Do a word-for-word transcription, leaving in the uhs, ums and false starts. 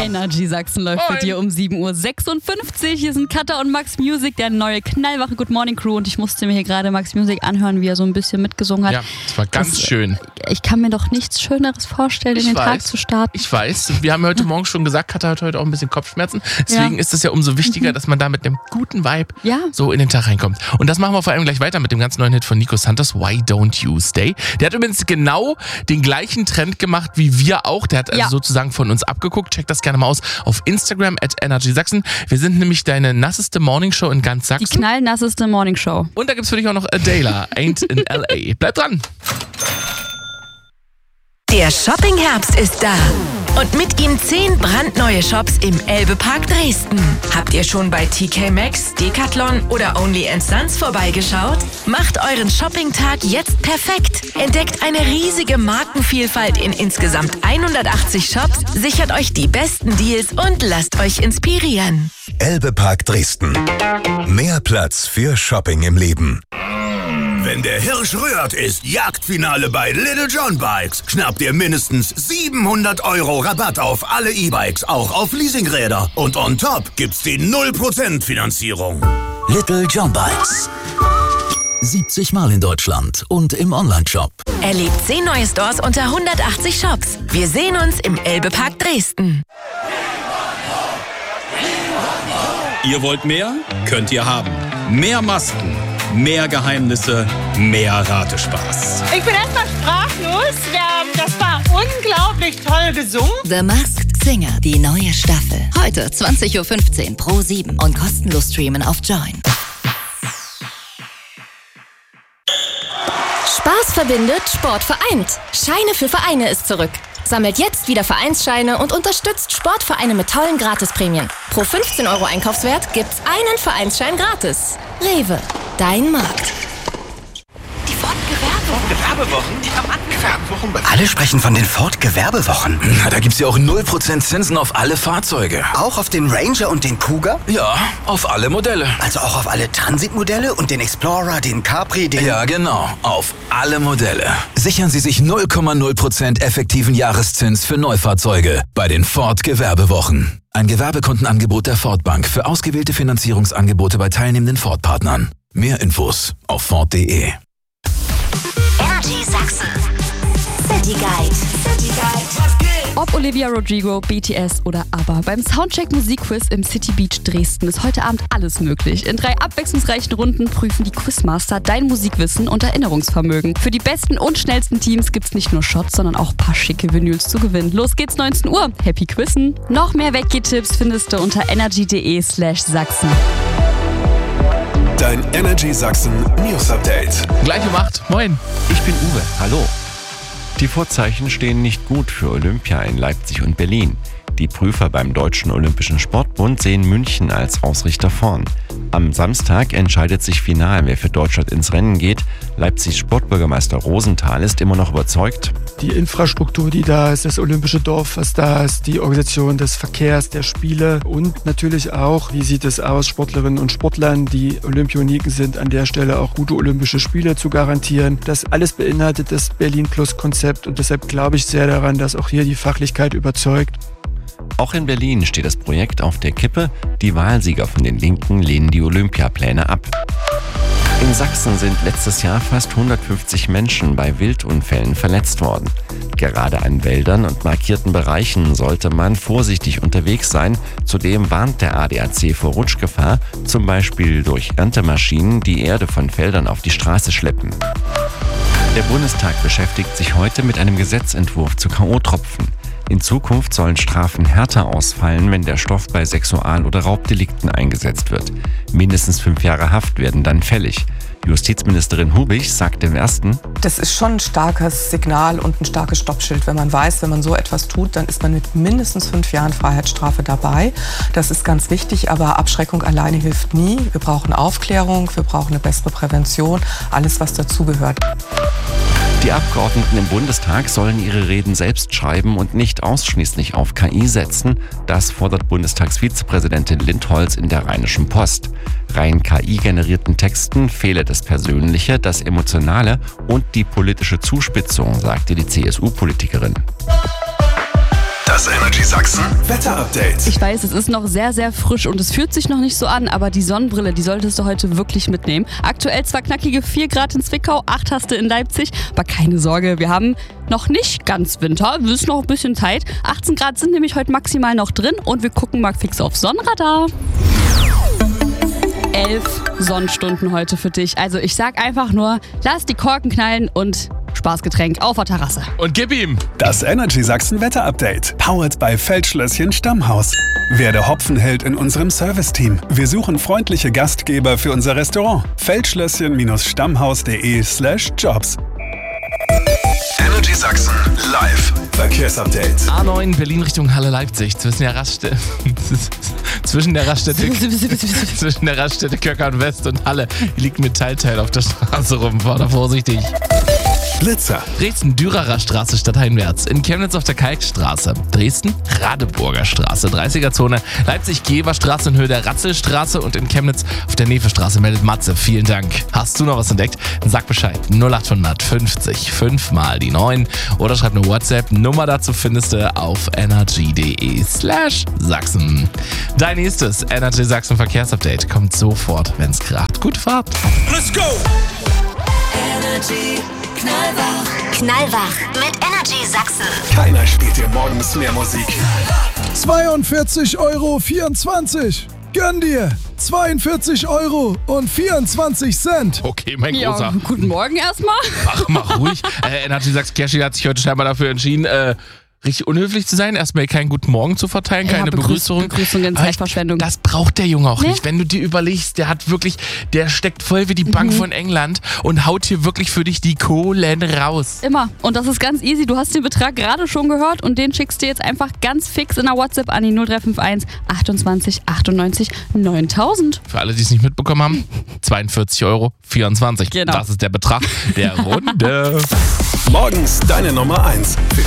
Energy Sachsen läuft bei dir um sieben Uhr sechsundfünfzig. Hier sind Katha und Max Music, der neue knallwache Good Morning Crew. Und ich musste mir hier gerade Max Music anhören, wie er so ein bisschen mitgesungen hat. Ja, das war ganz das, schön. Ich kann mir doch nichts Schöneres vorstellen, ich in den weiß, Tag zu starten. Ich weiß. Wir haben heute Morgen schon gesagt, Katha hat heute auch ein bisschen Kopfschmerzen. Deswegen ja. ist es ja umso wichtiger, dass man da mit einem guten Vibe ja. so in den Tag reinkommt. Und das machen wir vor allem gleich weiter mit dem ganz neuen Hit von Nico Santos, Why Don't You Stay? Der hat übrigens genau den gleichen Trend gemacht wie wir auch. Der hat also ja. sozusagen von uns abgeguckt. Checkt das gerne mal aus auf Instagram at Energy Sachsen. Wir sind nämlich deine nasseste Morningshow in ganz Sachsen. Die knallnasseste Morningshow. Und da gibt's für dich auch noch Adela, Ain't in L A. Bleib dran. Der Shopping-Herbst ist da. Und mit ihm zehn brandneue Shops im Elbe-Park Dresden. Habt ihr schon bei T K Maxx, Decathlon oder Only and Sons vorbeigeschaut? Macht euren Shopping-Tag jetzt perfekt. Entdeckt eine riesige Markenvielfalt in insgesamt hundertachtzig Shops, sichert euch die besten Deals und lasst euch inspirieren. Elbe-Park Dresden. Mehr Platz für Shopping im Leben. Wenn der Hirsch rührt, ist Jagdfinale bei Little John Bikes. Schnappt ihr mindestens siebenhundert Euro Rabatt auf alle E-Bikes, auch auf Leasingräder. Und on top gibt's die null Prozent Finanzierung. Little John Bikes. siebzig Mal in Deutschland und im Onlineshop. Erlebt zehn neue Stores unter hundertachtzig Shops. Wir sehen uns im Elbe-Park Dresden. Ihr wollt mehr? Könnt ihr haben. Mehr Masken, mehr Geheimnisse, mehr Ratespaß. Ich bin erstmal sprachlos. Das war unglaublich toll gesungen. The Masked Singer, die neue Staffel. Heute zwanzig Uhr fünfzehn pro sieben und kostenlos streamen auf Join. Spaß verbindet, Sport vereint. Scheine für Vereine ist zurück. Sammelt jetzt wieder Vereinsscheine und unterstützt Sportvereine mit tollen Gratisprämien. Pro fünfzehn Euro Einkaufswert gibt's einen Vereinsschein gratis. Rewe, dein Markt. Die Ford-Gewerbewochen. Die Gewerbewochen. Alle sprechen von den Ford-Gewerbewochen. Na, da gibt's ja auch null Prozent Zinsen auf alle Fahrzeuge. Auch auf den Ranger und den Kuga? Ja, auf alle Modelle. Also auch auf alle Transit-Modelle und den Explorer, den Capri, den... Ja, genau. Auf alle Modelle. Sichern Sie sich null Komma null Prozent effektiven Jahreszins für Neufahrzeuge bei den Ford-Gewerbewochen. Ein Gewerbekontenangebot der Ford Bank für ausgewählte Finanzierungsangebote bei teilnehmenden Ford-Partnern. Mehr Infos auf Ford punkt de. Energy Sachsen. City Guide. City Guide. Ob Olivia Rodrigo, B T S oder ABBA, beim Soundcheck Musikquiz im City Beach Dresden ist heute Abend alles möglich. In drei abwechslungsreichen Runden prüfen die Quizmaster dein Musikwissen und Erinnerungsvermögen. Für die besten und schnellsten Teams gibt's nicht nur Shots, sondern auch ein paar schicke Vinyls zu gewinnen. Los geht's neunzehn Uhr. Happy Quizzen. Noch mehr Weggehtipps findest du unter energy punkt de slash Sachsen. Dein Energy Sachsen News Update. Gleich um acht. Moin. Ich bin Uwe. Hallo. Die Vorzeichen stehen nicht gut für Olympia in Leipzig und Berlin. Die Prüfer beim Deutschen Olympischen Sportbund sehen München als Ausrichter vorn. Am Samstag entscheidet sich final, wer für Deutschland ins Rennen geht. Leipzigs Sportbürgermeister Rosenthal ist immer noch überzeugt. Die Infrastruktur, die da ist, das olympische Dorf, was da ist, die Organisation des Verkehrs, der Spiele und natürlich auch, wie sieht es aus, Sportlerinnen und Sportlern, die Olympioniken sind, an der Stelle auch gute olympische Spiele zu garantieren. Das alles beinhaltet das Berlin-Plus-Konzept und deshalb glaube ich sehr daran, dass auch hier die Fachlichkeit überzeugt. Auch in Berlin steht das Projekt auf der Kippe. Die Wahlsieger von den Linken lehnen die Olympiapläne ab. In Sachsen sind letztes Jahr fast hundertfünfzig Menschen bei Wildunfällen verletzt worden. Gerade an Wäldern und markierten Bereichen sollte man vorsichtig unterwegs sein. Zudem warnt der A D A C vor Rutschgefahr, zum Beispiel durch Erntemaschinen, die Erde von Feldern auf die Straße schleppen. Der Bundestag beschäftigt sich heute mit einem Gesetzentwurf zu K O-Tropfen. In Zukunft sollen Strafen härter ausfallen, wenn der Stoff bei Sexual- oder Raubdelikten eingesetzt wird. Mindestens fünf Jahre Haft werden dann fällig. Justizministerin Hubich sagt im Ersten: Das ist schon ein starkes Signal und ein starkes Stoppschild. Wenn man weiß, wenn man so etwas tut, dann ist man mit mindestens fünf Jahren Freiheitsstrafe dabei. Das ist ganz wichtig, aber Abschreckung alleine hilft nie. Wir brauchen Aufklärung, wir brauchen eine bessere Prävention, alles was dazugehört. Die Abgeordneten im Bundestag sollen ihre Reden selbst schreiben und nicht ausschließlich auf K I setzen. Das fordert Bundestagsvizepräsidentin Lindholz in der Rheinischen Post. Rein K I-generierten Texten fehle das Persönliche, das Emotionale und die politische Zuspitzung, sagte die C S U-Politikerin. Das Energy Sachsen Wetter-Update. Ich weiß, es ist noch sehr, sehr frisch und es fühlt sich noch nicht so an, aber die Sonnenbrille, die solltest du heute wirklich mitnehmen. Aktuell zwar knackige vier Grad in Zwickau, acht hast du in Leipzig, aber keine Sorge, wir haben noch nicht ganz Winter, es ist noch ein bisschen Zeit. achtzehn Grad sind nämlich heute maximal noch drin und wir gucken mal fix auf Sonnenradar. Elf Sonnenstunden heute für dich. Also ich sag einfach nur, lass die Korken knallen und Spaßgetränk auf der Terrasse. Und gib ihm! Das Energy Sachsen Wetter-Update. Powered by Feldschlösschen Stammhaus. Werde Hopfenheld in unserem Serviceteam. Wir suchen freundliche Gastgeber für unser Restaurant. Feldschlösschen-stammhaus.de slash jobs. Energy Sachsen live Verkehrsupdate. A neun Berlin Richtung Halle Leipzig. Zwischen der Raststätte zwischen der Raststätte zwischen der Raststätte Köckern West und Halle liegt Metallteil auf der Straße rum. Fahr da vorsichtig. Blitzer. Dresden Dürerer Straße stadteinwärts. In Chemnitz auf der Kalkstraße. Dresden Radeburger Straße. dreißiger Zone. Leipzig Geberstraße in Höhe der Ratzelstraße und in Chemnitz auf der Nevestraße meldet Matze. Vielen Dank. Hast du noch was entdeckt? Dann sag Bescheid. null acht fünfzig fünf mal die neun oder schreib eine WhatsApp. Nummer dazu findest du auf energy.de slash Sachsen. Dein nächstes Energy Sachsen Verkehrsupdate kommt sofort, wenn's kracht. Gute Fahrt. Let's go! Energy Knallwach. Knallwach mit Energy Sachsen. Keiner spielt dir morgens mehr Musik. zweiundvierzig Euro vierundzwanzig. Gönn dir. zweiundvierzig Euro und vierundzwanzig Cent. Okay, mein Ja, Großer. guten Morgen erstmal. Ach, mach ruhig. äh, Energy Sachsen Kershi hat sich heute scheinbar dafür entschieden, äh, richtig unhöflich zu sein, erstmal keinen guten Morgen zu verteilen, keine ja, Begrüß Begrüßung. Begrüßungen, Zeitverschwendung. Das braucht der Junge auch Nee. nicht. Wenn du dir überlegst, der hat wirklich, der steckt voll wie die Bank Mhm. von England und haut hier wirklich für dich die Kohlen raus. Immer. Und das ist ganz easy. Du hast den Betrag gerade schon gehört und den schickst du jetzt einfach ganz fix in der WhatsApp an die null drei fünf eins achtundzwanzig achtundneunzig neuntausend. Für alle, die es nicht mitbekommen haben, zweiundvierzig Euro vierundzwanzig. Genau. Das ist der Betrag der Runde. Morgens deine Nummer eins.